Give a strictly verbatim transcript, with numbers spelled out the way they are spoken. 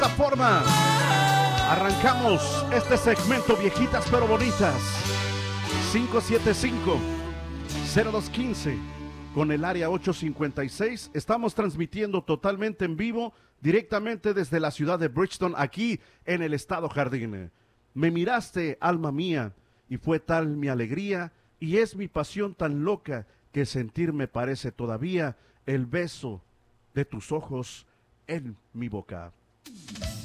esta forma arrancamos este segmento Viejitas pero Bonitas. Cinco siete cinco, cero dos uno cinco con el área ocho cincuenta y seis. Estamos transmitiendo totalmente en vivo, directamente desde la ciudad de Bridgeton, aquí en el estado Jardín. Me miraste, alma mía, y fue tal mi alegría, y es mi pasión tan loca que sentir me parece todavía el beso de tus ojos en mi boca.